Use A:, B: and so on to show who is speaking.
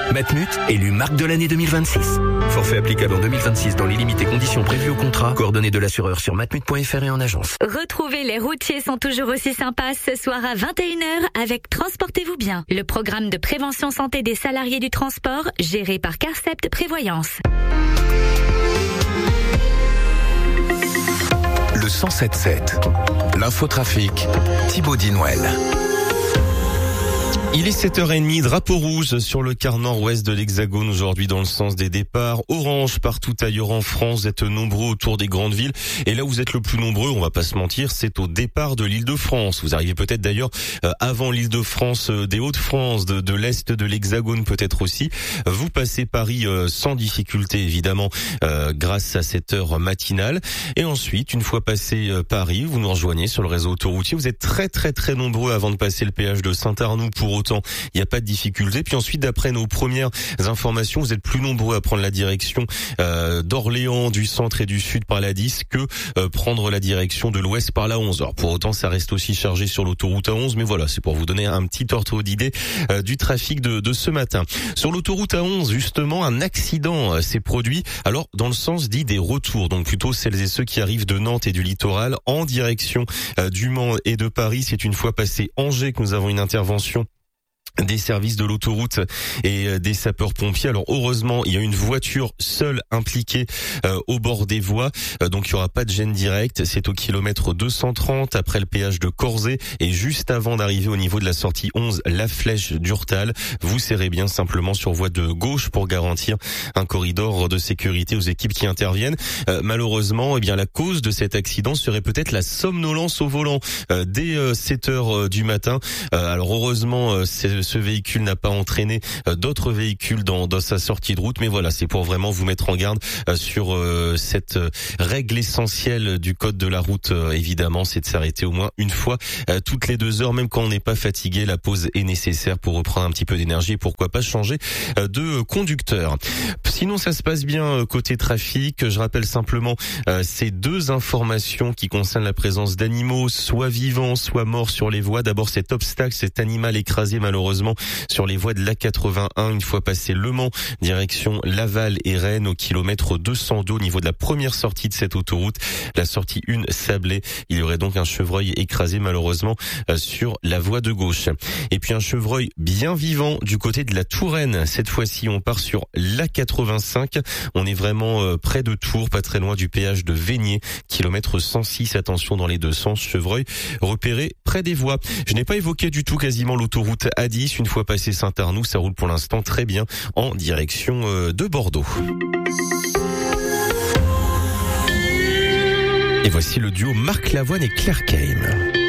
A: Matmut, élu marque de l'année 2026. Forfait applicable en 2026 dans les limites et conditions prévues au contrat. Coordonnées de l'assureur sur matmut.fr et en agence.
B: Retrouvez les routiers sont toujours aussi sympas ce soir à 21h avec Transportez-vous bien, le programme de prévention santé des salariés du transport géré par Carcept Prévoyance.
C: Le 107.7, l'infotrafic, Thibaut Dinouel.
D: Il est 7h30, drapeau rouge sur le quart nord-ouest de l'Hexagone aujourd'hui dans le sens des départs. Orange partout ailleurs en France, vous êtes nombreux autour des grandes villes. Et là où vous êtes le plus nombreux, on va pas se mentir, c'est au départ de l'Île-de-France. Vous arrivez peut-être d'ailleurs avant l'Île-de-France, des Hauts-de-France, de l'Est de l'Hexagone peut-être aussi. Vous passez Paris sans difficulté évidemment grâce à cette heure matinale. Et ensuite, une fois passé Paris, vous nous rejoignez sur le réseau autoroutier. Vous êtes très très très nombreux avant de passer le péage de Saint-Arnoux. Pour autant, il n'y a pas de difficulté. Puis ensuite, d'après nos premières informations, vous êtes plus nombreux à prendre la direction d'Orléans, du centre et du sud par la 10 que prendre la direction de l'ouest par la 11. Alors pour autant, ça reste aussi chargé sur l'autoroute A11, mais voilà, c'est pour vous donner un petit ordre d'idée du trafic de ce matin. Sur l'autoroute A11, justement, un accident s'est produit. Alors dans le sens dit des retours, donc plutôt celles et ceux qui arrivent de Nantes et du littoral en direction du Mans et de Paris. C'est une fois passé Angers que nous avons une intervention des services de l'autoroute et des sapeurs-pompiers. Alors heureusement, il y a une voiture seule impliquée au bord des voies, donc il n'y aura pas de gêne directe. C'est au kilomètre 230 après le péage de Corzet et juste avant d'arriver au niveau de la sortie 11, la flèche d'Urtal. Vous serrez bien simplement sur voie de gauche pour garantir un corridor de sécurité aux équipes qui interviennent. Malheureusement, eh bien la cause de cet accident serait peut-être la somnolence au volant dès 7 heures du matin. Alors heureusement, ce véhicule n'a pas entraîné d'autres véhicules dans sa sortie de route, mais voilà, c'est pour vraiment vous mettre en garde sur cette règle essentielle du code de la route. Évidemment, c'est de s'arrêter au moins une fois toutes les 2 heures, même quand on n'est pas fatigué. La pause est nécessaire pour reprendre un petit peu d'énergie et pourquoi pas changer de conducteur. Sinon, ça se passe bien côté trafic. Je rappelle simplement ces 2 informations qui concernent la présence d'animaux, soit vivants, soit morts sur les voies. D'abord, cet obstacle, cet animal écrasé malheureusement sur les voies de l'A81 une fois passé Le Mans, direction Laval et Rennes au kilomètre 202 au niveau de la première sortie de cette autoroute, la sortie 1 Sablé. Il y aurait donc un chevreuil écrasé malheureusement sur la voie de gauche. Et puis un chevreuil bien vivant du côté de la Touraine. Cette fois-ci, on part sur l'A85. On est vraiment près de Tours, pas très loin du péage de Vénier, kilomètre 106. Attention dans les 2 sens, chevreuil repéré près des voies. Je n'ai pas évoqué du tout quasiment l'autoroute A10. Une fois passé Saint-Arnoux, ça roule pour l'instant très bien en direction de Bordeaux. Et voici le duo Marc Lavoine et Claire Keim.